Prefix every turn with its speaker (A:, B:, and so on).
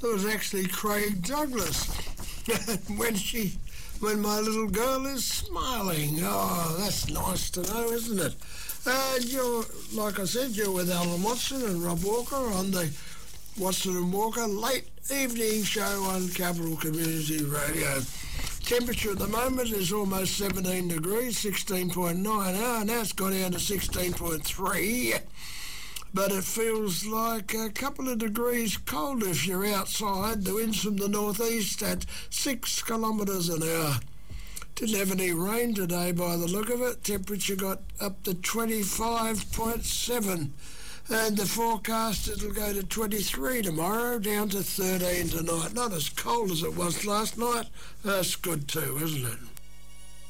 A: It was actually Craig Douglas. when my little girl is smiling. Oh, that's nice to know, isn't it? You're, like I said, you're with Alan Watson and Rob Walker on the Watson and Walker late evening show on Capital Community Radio. Temperature at the moment is almost 17 degrees, 16.9. Oh, now it's gone down to 16.3. But it feels like a couple of degrees colder if you're outside. The wind's from the northeast at 6 kilometres an hour. Didn't have any rain today by the look of it. Temperature got up to 25.7. And the forecast, it'll go to 23 tomorrow, down to 13 tonight. Not as cold as it was last night. That's good too, isn't it?